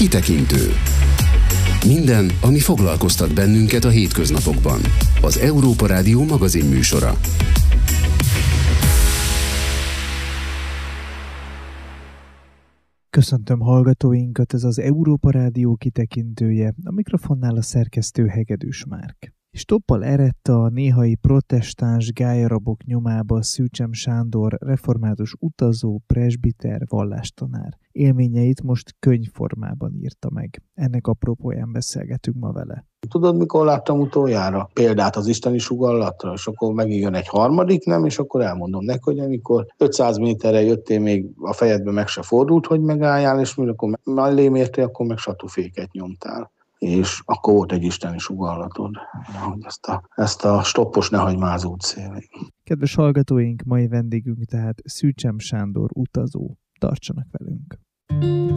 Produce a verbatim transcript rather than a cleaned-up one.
Kitekintő. Minden, ami foglalkoztat bennünket a hétköznapokban. Az Európa Rádió magazin műsora. Köszöntöm hallgatóinkat, ez az Európa Rádió kitekintője, a mikrofonnál a szerkesztő Hegedűs Márk. És toppal eredt a néhai protestáns gályarabok nyomába Szűcsem Sándor, református utazó, presbiter, vallástanár. Élményeit most könyvformában írta meg. Ennek apropóján beszélgetünk ma vele. Tudod, mikor láttam utoljára példát az isteni sugallatra, és akkor megint jön egy harmadik, nem, és akkor elmondom neki, hogy amikor ötszáz méterre jöttél, még a fejedbe meg se fordult, hogy megálljál, és amikor mellém értél, akkor meg satúféket nyomtál. És akkor volt egy isteni sugallatod, hogy ezt a, ezt a stoppos ne hagyj már az útszélén. Kedves hallgatóink, mai vendégünk tehát Szűcsem Sándor utazó. Tartsanak velünk!